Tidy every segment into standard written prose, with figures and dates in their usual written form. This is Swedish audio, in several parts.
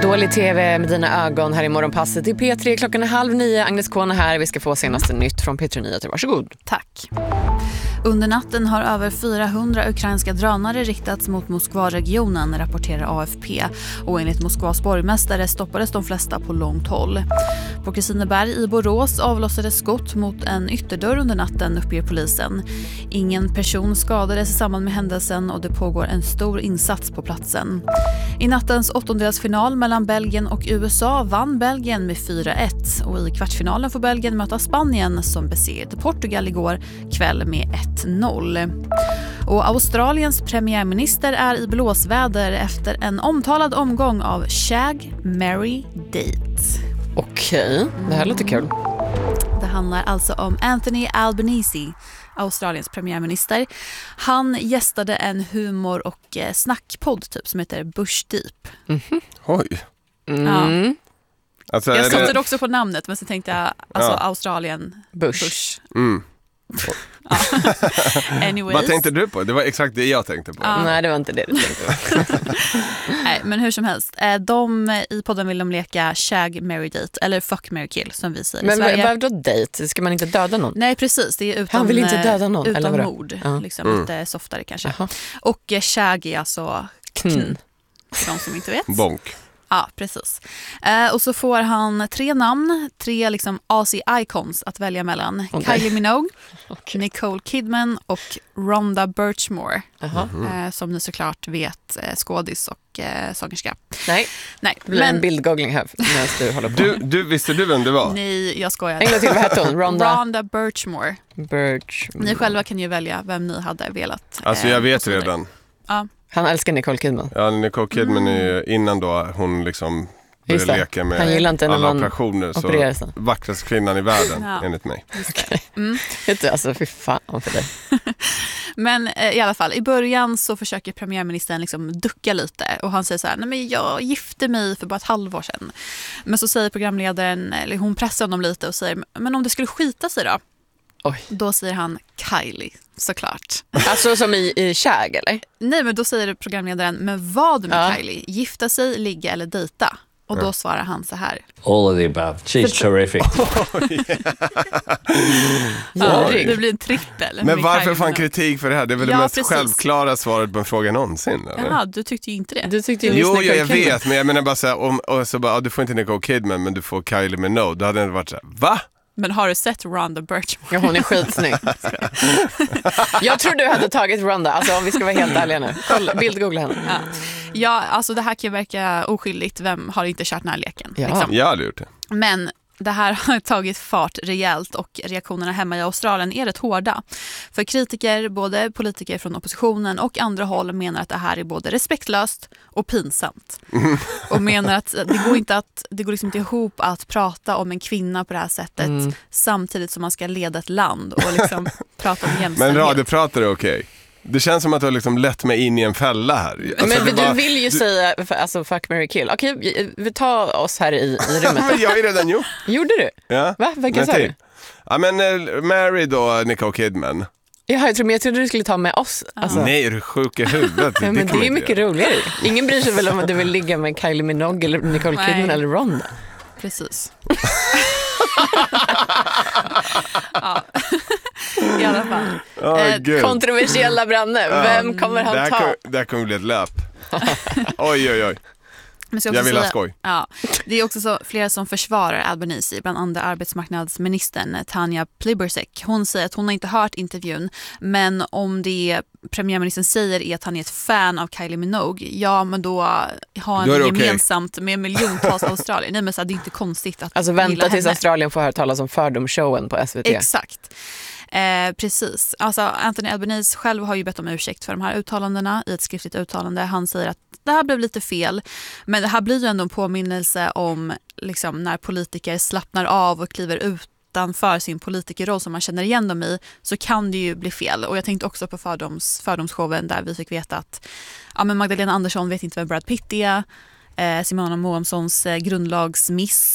Dålig tv med dina ögon här i morgonpasset i P3. Klockan är 8:30. Agnes Kåne här. Vi ska få senaste nytt från P3 Nyheter. Varsågod. Tack. Under natten har över 400 ukrainska drönare riktats mot Moskva-regionen, rapporterar AFP. Och enligt Moskvas borgmästare stoppades de flesta på långt håll. På Kristineberg i Borås avlossades skott mot en ytterdörr under natten, uppger polisen. Ingen person skadades i samband med händelsen och det pågår en stor insats på platsen. I nattens åttondelsfinal mellan Belgien och USA vann Belgien med 4-1. Och i kvartsfinalen får Belgien möta Spanien som besegrade Portugal igår kväll med 1-0. Och Australiens premiärminister är i blåsväder efter en omtalad omgång av Shag, Marry, Date. Okej, det här låter kul. Det handlar alltså om Anthony Albanese, Australiens premiärminister. Han gästade en humor- och snackpodd typ som heter Bush Deep. Mm-hmm. Oj. Ja. Alltså, Jag satte också på namnet, men så tänkte jag Australien Bush. Mm. Anyways. Vad tänkte du på? Det var exakt det jag tänkte på. Nej, det var inte det du tänkte på. Nej, men hur som helst. I podden vill de leka Shag, Marry, Date. Eller Fuck, Marry, Kill som vi säger i Sverige. Men vad då date? Ska man inte döda någon? Nej, precis. Det är utan, han vill inte döda någon, utan eller mord. Liksom lite softare kanske. Aha. Och Shag är alltså kn. För de som inte vet. Bonk. Ja, precis. Och så får han 3 namn, 3 liksom Aussie icons att välja mellan. Kylie Minogue, Nicole Kidman och Rhonda Birchmore. Som ni såklart vet, skådis och sångerska. Nej, det blir en bildgoogling här medan du håller på. Du visste du vem det var? Nej, jag skojar. En gång till, vad hette hon? Rhonda Birchmore. Ni själva kan ju välja vem ni hade velat. Alltså jag vet redan. Ja. Han älskar Nicole Kidman. Ja, Nicole Kidman är ju innan då hon liksom började leka med han gillar inte alla när operationer. Så vackraste kvinnan i världen, enligt mig. Vet du, alltså fy fan för dig. Men i alla fall, i början så försöker premiärministern liksom ducka lite. Och han säger så här, nej men jag gifte mig för bara ett halvår sedan. Men så säger programledaren, eller hon pressar honom lite och säger, men om det skulle skita sig då? Oj. Då säger han Kylie, såklart. Alltså som i Shag, eller? Nej, men då säger programledaren, men vad med Kylie? Gifta sig, ligga eller dejta? Och då svarar han så här. All of the above. She's terrific. Det blir en trippel. Men varför får han kritik för det här? Det är väl det mest självklara svaret på en fråga någonsin? Eller? Jaha, du tyckte ju inte det. Du tyckte ju jo, jag vet, men jag menar bara så här, du får inte Nicole Kidman, men du får Kylie Minogue. Då hade det varit så här, va? Men har du sett Rhonda Birchmore? Ja, hon är skitsnygg. Jag tror du hade tagit Rhonda, alltså om vi ska vara helt ärliga nu. Bildgoogla henne. Ja, alltså det här kan verka oskyldigt. Vem har inte kört den här leken? Ja. Liksom. Jag hade gjort det. Men det här har tagit fart rejält och reaktionerna hemma i Australien är rätt hårda. För kritiker, både politiker från oppositionen och andra håll, menar att det här är både respektlöst och pinsamt. Och menar att det går liksom inte ihop att prata om en kvinna på det här sättet samtidigt som man ska leda ett land och liksom prata om jämställdhet. Men radiopratare är okej. Det känns som att du har liksom lett mig in i en fälla här. Alltså, men du vill ju säga alltså fuck, marry, kill. Okej, vi tar oss här i rummet. Men jag har ju redan gjort. Gjorde du? Ja. Va? Vilken sa du? Ja, men Mary då, Nicole Kidman. Ja, jag trodde du skulle ta med oss. Alltså. Nej, är du sjuk i huvudet? Ja, men det är mycket roligare. Ingen bryr sig väl om att du vill ligga med Kylie Minogue eller Nicole Kidman eller Rhonda. Precis. Ja. I alla fall. Kontroversiella Branne. Vem kommer han ta? Det här kommer bli ett löp. Oj. Jag vill ha skoj. Ja, det är också så flera som försvarar Albanese, bland andra arbetsmarknadsministern Tanya Plibersek. Hon säger att hon har inte hört intervjun, men om det premiärministern säger är att han är ett fan av Kylie Minogue, ja men då har han gemensamt med miljontals australier. Nej, men så är det inte konstigt att alltså vänta tills Australien får höra talas om fördomsshowen på SVT. Exakt. Precis. Alltså Anthony Albanese själv har ju bett om ursäkt för de här uttalandena i ett skriftligt uttalande. Han säger att det här blev lite fel, men det här blir ju ändå en påminnelse om liksom, när politiker slappnar av och kliver utanför sin politikerroll som man känner igen dem i, så kan det ju bli fel. Och jag tänkte också på fördomsshowen där vi fick veta att men Magdalena Andersson vet inte vem Brad Pitt är, Simona Moamsons grundlagsmiss.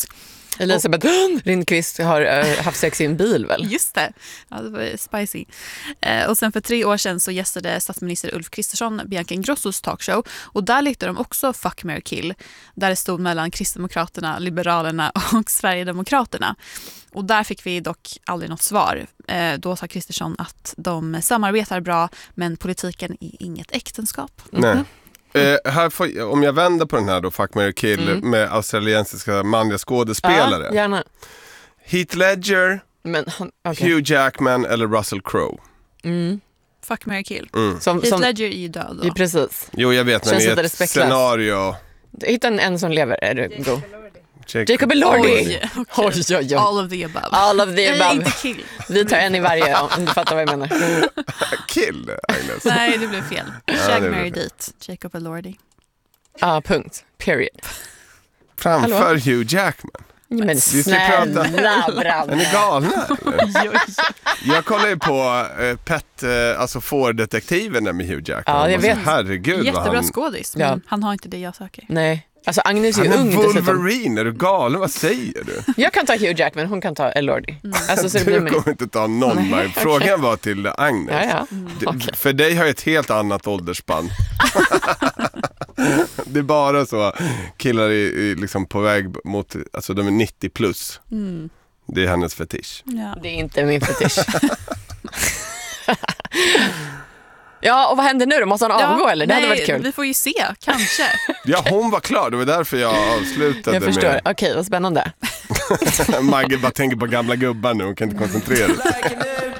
Elisabeth Lindqvist har haft sex i en bil väl? Just det. Ja, det var spicy. Och sen för 3 år sedan så gästade statsminister Ulf Kristersson Bianca Ingrossos talkshow. Och där lekte de också Fuck, Marry, Kill. Där det stod mellan Kristdemokraterna, Liberalerna och Sverigedemokraterna. Och där fick vi dock aldrig något svar. Då sa Kristersson att de samarbetar bra, men politiken är inget äktenskap. Nej. Om jag vänder på den här då, Fuck, Marry, Kill med australiensiska manliga skådespelare. Ja, gärna. Heath Ledger, Men okay. Hugh Jackman eller Russell Crowe. Fuck, Marry, Kill. Som Ledger är ju död då. Ja, precis. Jo, jag vet, men Känns i lite ett respektlöst. scenario. Hitta en som lever, är du go. Jacob Elordi. Oj, okej. Oj. All of the above. All of the above. Inte kill. Vi tar en i varje, om du fattar vad jag menar. Kill, Agnes. Nej, det blev fel. Shag, det Marry, blev fel. Date. Jacob Elordi. Punkt. Period. Framför Hugh Jackman. Men Vi ska snälla, Är Brad. ni galna? Jag kollar ju på alltså Ford-detektiven med Hugh Jackman. Ja, jag vet. Herregud vad Jättebra han... skådis, men han har inte det jag söker. Nej. Alltså Agnes är ju Han är ung dessutom. Wolverine, är du galen? Vad säger du? Jag kan ta Hugh Jackman, hon kan ta Elordi. Alltså, så det blir Du mig. kommer inte ta någon. Nej, Frågan var till Agnes. Ja. Du- För dig har jag ett helt annat åldersspann. Det är bara så killar är liksom på väg mot, alltså de är 90 plus. Det är hennes fetisch. Ja. Det är inte min fetisch. Ja, och vad händer nu då? Måste han avgå eller? Det hade varit kul. Vi får ju se, kanske. Ja, hon var klar. Det var därför jag avslutade Jag förstår. med... Okej, vad spännande. Maggie bara tänker på gamla gubbar nu. Hon kan inte koncentrera sig.